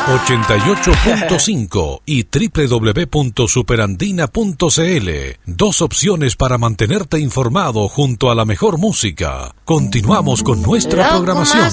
88.5 y www.superandina.cl. Dos opciones para mantenerte informado junto a la mejor música. Continuamos con nuestra programación.